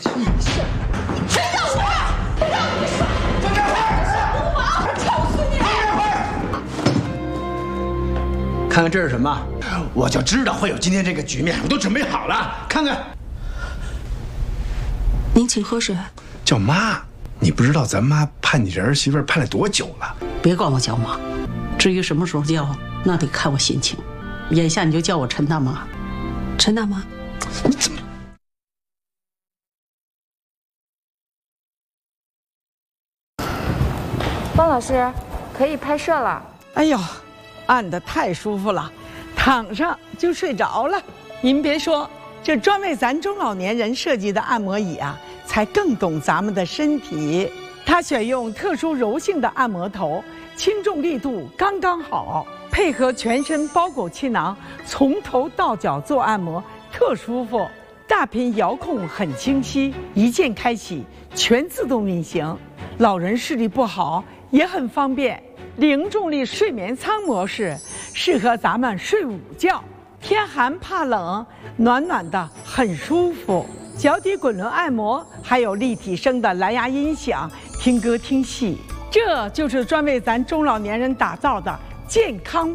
你下，谁叫我呀？我让你说，张家辉，臭死你！看看这是什么？我就知道会有今天这个局面，我都准备好了。看看， 您请喝水。 叫妈，你不知道咱妈盼你这儿媳妇盼了多久了？ 别管我叫妈，至于什么时候叫，那得看我心情。眼下你就叫我陈大妈。陈大妈， 你怎么？ 方老师，可以拍摄了。 哎呦，按得太舒服了，躺上就睡着了。您别说，这专为咱中老年人设计的按摩椅啊，才更懂咱们的身体。它选用特殊柔性的按摩头，轻重力度刚刚好，配合全身包裹气囊，从头到脚做按摩特舒服。大屏遥控很清晰，一键开启，全自动运行。老人视力不好也很方便。零重力睡眠舱模式适合咱们睡午觉，天寒怕冷，暖暖的很舒服。脚底滚轮按摩，还有立体声的蓝牙音响，听歌听戏，这就是专为咱中老年人打造的健康